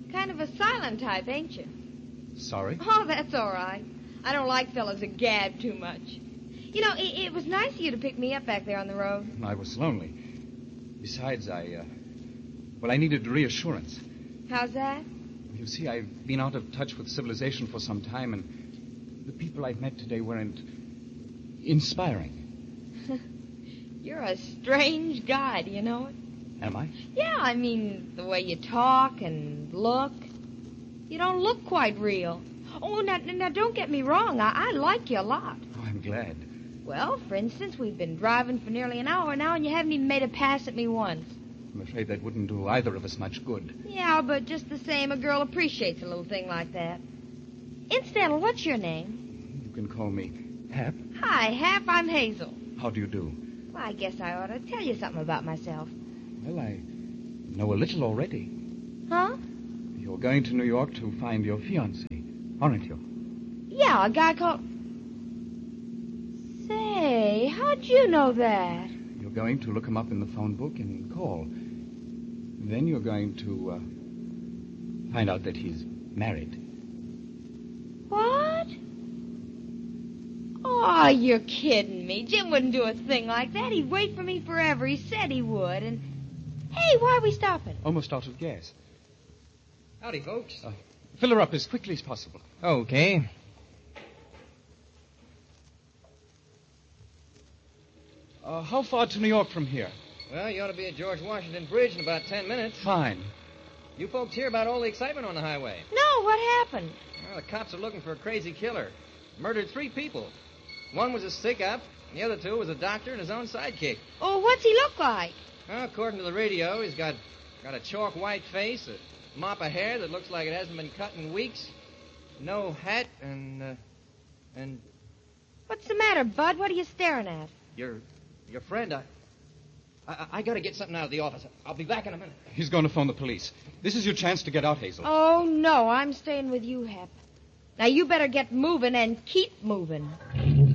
Kind of a silent type, ain't you? Sorry? Oh, that's all right. I don't like fellas that gab too much. You know, it was nice of you to pick me up back there on the road. I was lonely. Besides, I needed reassurance. How's that? You see, I've been out of touch with civilization for some time, and the people I've met today weren't inspiring. You're a strange guy, do you know it? Am I? Yeah, I mean, the way you talk and look. You don't look quite real. Oh, now don't get me wrong. I like you a lot. Oh, I'm glad. Well, for instance, we've been driving for nearly an hour now, and you haven't even made a pass at me once. I'm afraid that wouldn't do either of us much good. Yeah, but just the same, a girl appreciates a little thing like that. Incidental, what's your name? You can call me Hap. Hi, Hap. I'm Hazel. How do you do? Well, I guess I ought to tell you something about myself. Well, I know a little already. Huh? You're going to New York to find your fiancé, aren't you? Yeah, a guy called... Say, how'd you know that? You're going to look him up in the phone book and call. Then you're going to find out that he's married. What? Oh, you're kidding me. Jim wouldn't do a thing like that. He'd wait for me forever. He said he would. And, hey, why are we stopping? Almost out of gas. Howdy, folks. Fill her up as quickly as possible. Okay. How far to New York from here? Well, you ought to be at George Washington Bridge in about 10 minutes. Fine. You folks hear about all the excitement on the highway? No, what happened? Well, the cops are looking for a crazy killer. Murdered 3 people. One was a stick-up, and the other 2 was a doctor and his own sidekick. Oh, what's he look like? Well, according to the radio, he's got a chalk white face, a mop of hair that looks like it hasn't been cut in weeks, no hat, and... What's the matter, Bud? What are you staring at? Your friend, I gotta get something out of the office. I'll be back in a minute. He's going to phone the police. This is your chance to get out, Hazel. Oh, no, I'm staying with you, Hep. Now, you better get moving and keep moving.